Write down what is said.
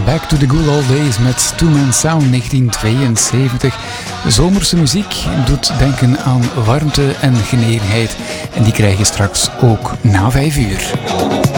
Back to the Good Old Days met Two Man Sound 1972. Zomerse muziek doet denken aan warmte en genegenheid. En die krijg je straks ook na 5 uur.